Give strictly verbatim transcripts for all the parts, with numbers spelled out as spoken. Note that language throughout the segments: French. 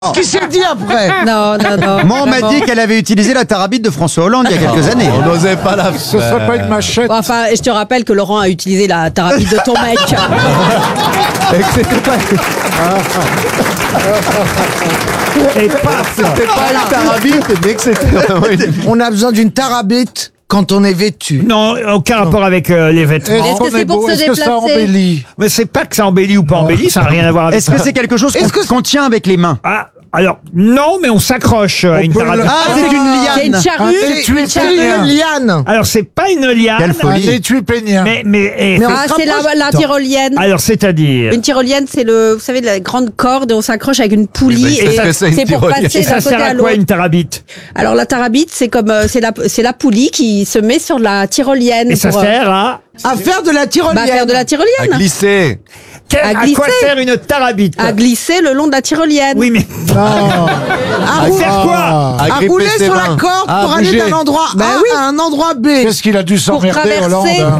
Qui s'est dit après? Non, non, non. Moi, on m'a vraiment. dit qu'elle avait utilisé la tarabite de François Hollande il y a quelques années. On n'osait pas la Ce serait pas une machette? Bon, enfin, je te rappelle que Laurent a utilisé la tarabite de ton mec. Et que c'était pas, Et paf, c'était pas une tarabite, mais que c'était vraiment une... On a besoin d'une tarabite quand on est vêtu. Non, aucun rapport avec euh, les vêtements. Est-ce que qu'on c'est est pour beau? se Est-ce que ça déplacer? embellit? Mais c'est pas que ça embellit ou pas embellit, ça n'a rien à voir avec Est-ce que ça. c'est quelque chose qu'on Est-ce que- qu'on tient avec les mains? Ah, alors, non, mais on s'accroche à une peut tarabite. le- Ah, c'est une C'est une liane. charrue. C'est une, une charrue. une liane. Alors, c'est pas une liane. Quelle Un folie. étui peignien. Mais, mais, eh, Mais on- Ah, c'est la, la tyrolienne. alors, c'est-à-dire. Une tyrolienne, c'est le, vous savez, la grande corde et on s'accroche avec une poulie Oui, mais et qu'est-ce que c'est une c'est pour tyrolienne? passer Et ça d'un côté sert à à l'autre. quoi une tarabite? Alors la tarabite, c'est comme euh, c'est la c'est la poulie qui se met sur la tyrolienne. Et ça pour, euh, sert à. À faire de la tyrolienne. bah, faire de la à tyrolienne, glisser. Quel- À à quoi glisser. sert une tarabite? à glisser le long de la tyrolienne. Oui, mais. À, À rou- faire quoi? À à gripper rouler ses sur mains. la corde À pour aller bouger. d'un endroit Bah A oui. à un endroit B. Qu'est-ce qu'il a dû s'emmerder, traverser. Hollande, hein?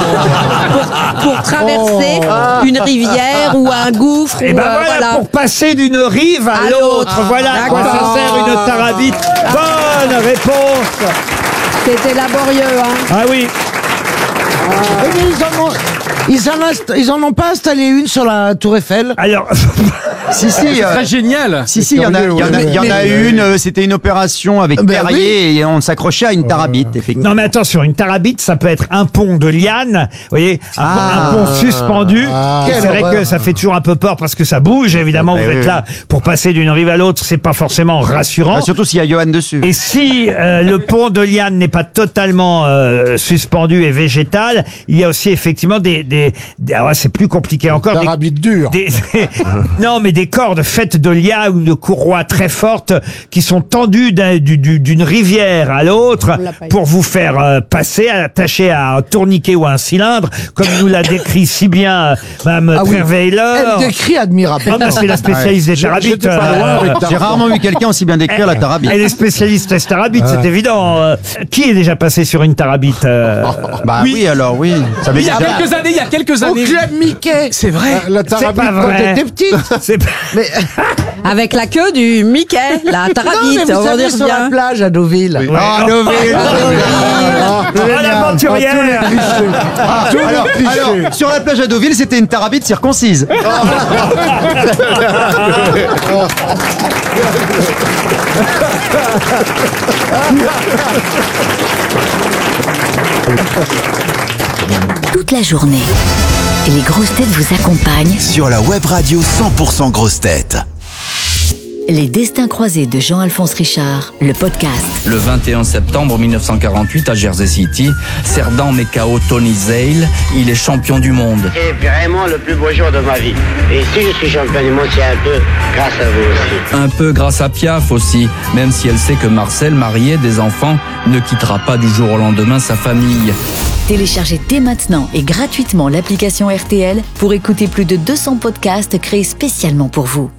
Pour traverser une rivière ou un gouffre. Et ou, ben euh, voilà, voilà. pour passer d'une rive à, À l'autre. l'autre. Voilà à quoi ça D'accord. sert une tarabite. Bonne réponse. C'était laborieux, hein. Ah oui. Eh bien, ils en ont, ils en, inst- ils en ont pas installé une sur la Tour Eiffel. Alors, Si, si, euh, génial. si, si, il y en a, il y en a, il y en a une, euh, c'était une opération avec Ben Perrier et on s'accrochait à une tarabite, effectivement. non mais attention, une tarabite, ça peut être un pont de liane, vous voyez, un, pont- Ah. un pont suspendu. Ah. Et c'est Quelle vrai horreur. que ça fait toujours un peu peur parce que ça bouge, évidemment, Eh vous oui, êtes oui. là pour passer d'une rive à l'autre, c'est pas forcément rassurant. Ah, surtout s'il y a Johan dessus. Et si euh, le pont de liane n'est pas totalement euh, suspendu et végétal, il y a aussi effectivement des... des, des- ah ouais, c'est plus compliqué encore. Des, Tarabite dure. des- des- non, mais des cordes faites de lias ou de courroies très fortes qui sont tendues d'un- du- du- d'une rivière à l'autre On l'a pas eu. pour vous faire euh, passer, attachées à un tourniquet ou à un cylindre, comme nous l'a décrit si bien euh, Mme Ah oui. Trierweiler. Elle décrit admirablement. Ah, bah, c'est la spécialiste des tarabites. J'étais pas loin avec J'ai rarement vu quelqu'un aussi bien décrire la tarabite. Elle est spécialiste des tarabites, c'est évident. Euh, qui est déjà passé sur une tarabite euh, Bah oui, alors oui. Ça veut Il y dire a quelques années, il y a quelques Au années. club Mickey. C'est vrai. La, la tarabite pas quand vrai. t'étais petite. C'est pas- Mais, Avec la queue du Mickey, la non, tarabite, mais vous on va savez, dire sur la bien. plage à Deauville. Ah, Deauville. Oh, l'aventurière. Ah, alors, alors, sur la plage à Deauville, c'était une tarabite circoncise. Toute la journée. Et les grosses têtes vous accompagnent. Sur la web radio cent pour cent grosses têtes. Les destins croisés de Jean-Alphonse Richard, le podcast. Le vingt et un septembre mille neuf cent quarante-huit à Jersey City, Cerdan met K O Tony Zale, il est champion du monde. C'est vraiment le plus beau jour de ma vie. Et si je suis champion du monde, c'est un peu grâce à vous aussi. Un peu grâce à Piaf aussi, même si elle sait que Marcel, marié, des enfants, ne quittera pas du jour au lendemain sa famille. Téléchargez dès maintenant et gratuitement l'application R T L pour écouter plus de deux cents podcasts créés spécialement pour vous.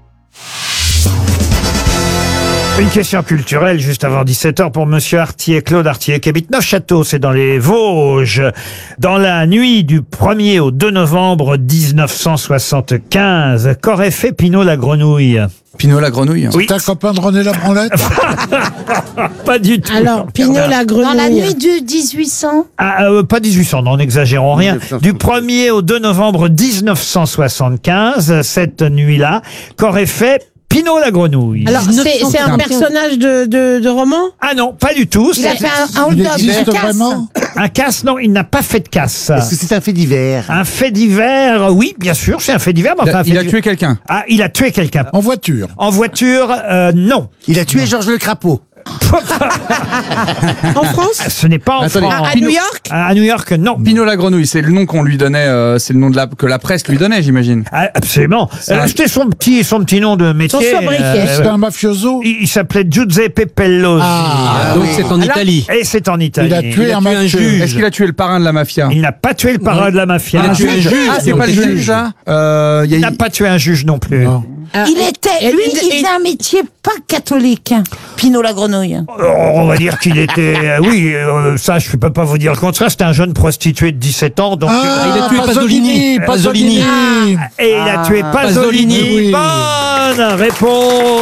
Une question culturelle juste avant dix-sept heures pour Monsieur Artier, Claude Artier, qui habite Neufchâteau, c'est dans les Vosges. Dans la nuit du premier au deux novembre dix-neuf cent soixante-quinze, qu'aurait fait Pinot la grenouille? Pinot la grenouille. Oui, T'es un copain de René Labranlette? pas du tout. Alors, Pinot la grenouille. Dans la nuit du dix-huit cents. Ah, euh, pas dix-huit cents, non, n'exagérons rien. Du premier au deux novembre dix-neuf cent soixante-quinze, cette nuit-là, qu'aurait fait Pinot la grenouille? Alors, c'est c'est un personnage de, de, de roman? Ah non, pas du tout. Il a C'est fait un, un Il hold-up, existe un casse. vraiment? un casse, non, il n'a pas fait de casse. c'est un fait divers? Un fait divers, oui, bien sûr, c'est un fait divers. Mais enfin, un fait Il a divers- tué quelqu'un. Ah, il a tué quelqu'un. En voiture. En voiture, euh, non. Il a tué Georges Le Crapaud. En France? Ce n'est pas en Attendez. France. À, à New York? À New York, non. Pinot la grenouille, c'est le nom qu'on lui donnait, euh, c'est le nom de la, que la presse lui donnait, j'imagine. Ah, absolument. Euh, un- C'était son petit, son petit nom de métier. Son sobriquet. euh, C'était un mafioso. il il s'appelait Giuseppe Pellosi. Ah, donc c'est en Italie. Et c'est en Italie. Il a tué un mafieux. Est-ce qu'il a tué le parrain de la mafia? Il n'a pas tué le parrain de la mafia. Il a tué un juge. Ah, c'est pas le juge, là. Euh, il y Il a- n'a pas tué un juge non plus. Non. Ah, Il était, et- lui, et- il faisait un métier pas catholique. Pinot la grenouille. Oh, on va dire qu'il était... euh, oui, euh, ça, je ne peux pas vous dire le contraire. C'était un jeune prostitué de dix-sept ans. Donc, Ah, il a tué Pasolini. Pasolini. et il a tué Pasolini. oui. Bonne réponse.